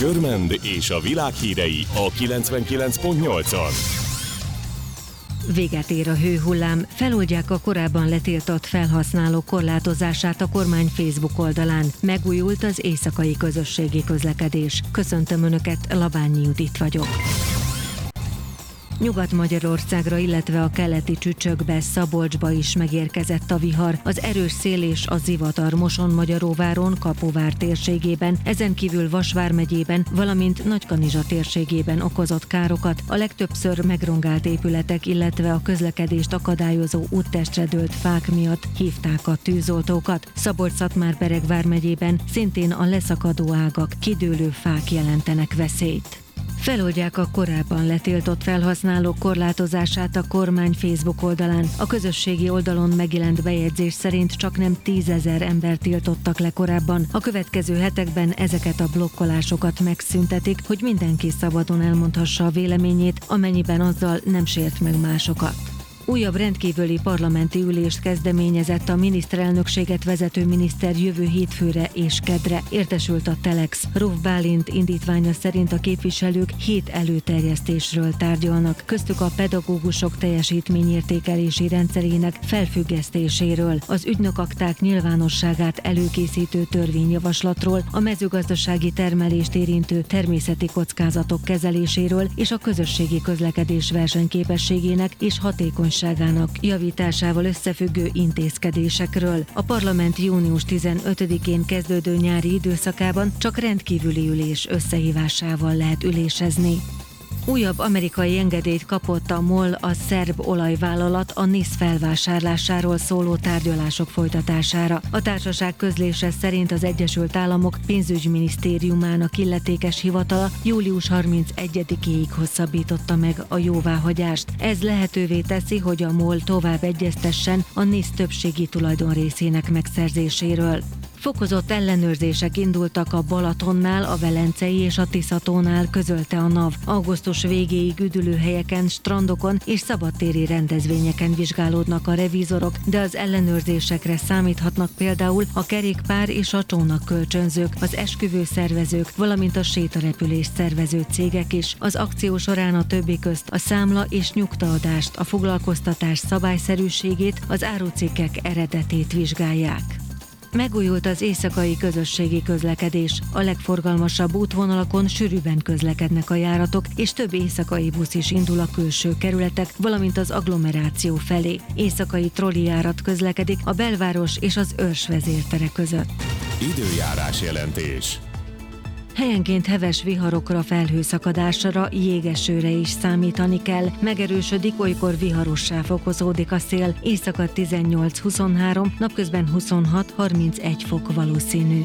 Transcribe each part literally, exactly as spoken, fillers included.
Körmend és a világ hírei a kilencvenkilenc pont nyolcon. Véget ér a hőhullám, feloldják a korábban letiltott felhasználók korlátozását a kormány Facebook oldalán. Megújult az éjszakai közösségi közlekedés. Köszöntöm Önöket, Labányi Judit vagyok. Nyugat-Magyarországra, illetve a keleti Csücsökbe, Szabolcsba is megérkezett a vihar. Az erős szél és a zivatar Moson-Magyaróváron, Kapuvár térségében, ezen kívül Vas vármegyében, valamint Nagykanizsa térségében okozott károkat. A legtöbbször megrongált épületek, illetve a közlekedést akadályozó úttestre dőlt fák miatt hívták a tűzoltókat. Szabolcs-Szatmár-Bereg vármegyében szintén a leszakadó ágak, kidőlő fák jelentenek veszélyt. Feloldják a korábban letiltott felhasználók korlátozását a kormány Facebook oldalán. A közösségi oldalon megjelent bejegyzés szerint csaknem tízezer ember tiltottak le korábban. A következő hetekben ezeket a blokkolásokat megszüntetik, hogy mindenki szabadon elmondhassa a véleményét, amennyiben azzal nem sért meg másokat. Újabb rendkívüli parlamenti ülést kezdeményezett a miniszterelnökséget vezető miniszter jövő hétfőre és kedre. Értesült a Telex. Róf Bálint indítványa szerint a képviselők hét előterjesztésről tárgyalnak, köztük a pedagógusok teljesítményértékelési rendszerének felfüggesztéséről, az ügynökakták nyilvánosságát előkészítő törvényjavaslatról, a mezőgazdasági termelést érintő természeti kockázatok kezeléséről és a közösségi közlekedés versenyképességének és hatékonyságának javításával összefüggő intézkedésekről. A parlament június tizenötödikén kezdődő nyári időszakában csak rendkívüli ülés összehívásával lehet ülésezni. Újabb amerikai engedélyt kapott a MOL, a szerb olajvállalat a NISZ felvásárlásáról szóló tárgyalások folytatására. A társaság közlése szerint az Egyesült Államok pénzügyminisztériumának illetékes hivatala július harmincegyedikéig hosszabbította meg a jóváhagyást. Ez lehetővé teszi, hogy a MOL tovább egyeztessen a NISZ többségi tulajdonrészének megszerzéséről. Fokozott ellenőrzések indultak a Balatonnál, a Velencei és a Tiszatónál, közölte a NAV. Augusztus végéig üdülőhelyeken, strandokon és szabadtéri rendezvényeken vizsgálódnak a revízorok, de az ellenőrzésekre számíthatnak például a kerékpár és a csónakkölcsönzők, az esküvőszervezők, valamint a sétarepülés szervező cégek is. Az akció során a többi közt a számla és nyugtaadást, a foglalkoztatás szabályszerűségét, az árucikkek eredetét vizsgálják. Megújult az éjszakai közösségi közlekedés. A legforgalmasabb útvonalakon sűrűbben közlekednek a járatok, és több éjszakai busz is indul a külső kerületek, valamint az agglomeráció felé. Éjszakai trollijárat közlekedik a belváros és az Őrs vezértere között. Időjárás jelentés. Helyenként heves viharokra, felhőszakadásra, jégesőre is számítani kell. Megerősödik, olykor viharossá fokozódik a szél. Éjszaka tizennyolc-huszonhárom, napközben huszonhat-harmincegy fok valószínű.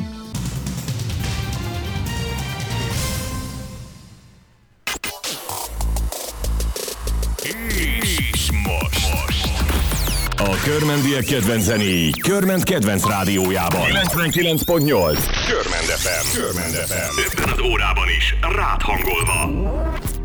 És most. A körmendiek kedvenc zenéi Körmend kedvenc rádiójában. kilencvenkilenc pont nyolc. Körmend ef em. Körmend ef em. Ebben az órában is rád hangolva.